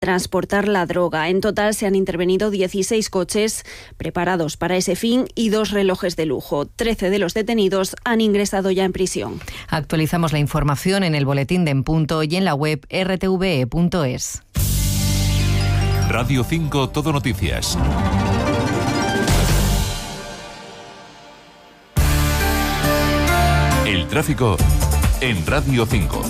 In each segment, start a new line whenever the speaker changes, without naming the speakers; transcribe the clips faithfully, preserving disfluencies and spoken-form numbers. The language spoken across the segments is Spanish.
transportar la droga. En total se han intervenido dieciséis coches preparados para ese fin y dos relojes de lujo. trece de los detenidos han ingresado ya en prisión.
Actualizamos la información en el boletín de En Punto y en la web erre te ve e punto es.
Radio cinco Todo Noticias. El tráfico en Radio cinco.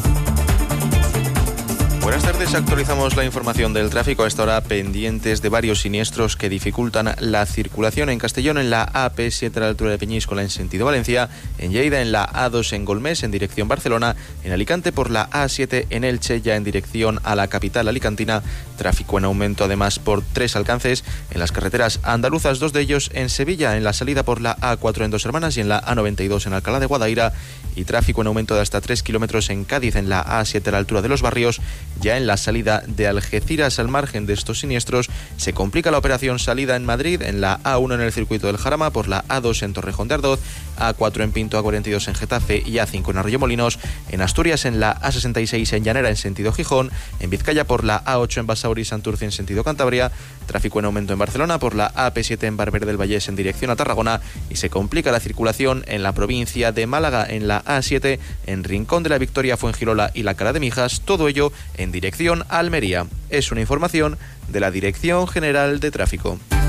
Buenas tardes, actualizamos la información del tráfico a esta hora, pendientes de varios siniestros que dificultan la circulación en Castellón en la A P siete a la altura de Peñíscola en sentido Valencia, en Lleida en la A dos en Golmés en dirección Barcelona, en Alicante por la A siete en Elche ya en dirección a la capital alicantina, tráfico en aumento además por tres alcances en las carreteras andaluzas, dos de ellos en Sevilla en la salida por la A cuatro en Dos Hermanas y en la A noventa y dos en Alcalá de Guadaira, y tráfico en aumento de hasta tres kilómetros en Cádiz en la A siete a la altura de Los Barrios. Ya en la salida de Algeciras, al margen de estos siniestros, se complica la operación salida en Madrid, en la A uno en el circuito del Jarama, por la A dos en Torrejón de Ardoz, A cuatro en Pinto, A cuarenta y dos en Getafe y A cinco en Arroyomolinos, en Asturias en la A sesenta y seis en Llanera en sentido Gijón, en Vizcaya por la A ocho en Basauri y Santurce en sentido Cantabria, tráfico en aumento en Barcelona por la A P siete en Barber del Vallés en dirección a Tarragona, y se complica la circulación en la provincia de Málaga en la A siete en Rincón de la Victoria, Fuengirola y la Cala de Mijas, todo ello en dirección a Almería. Es una información de la Dirección General de Tráfico.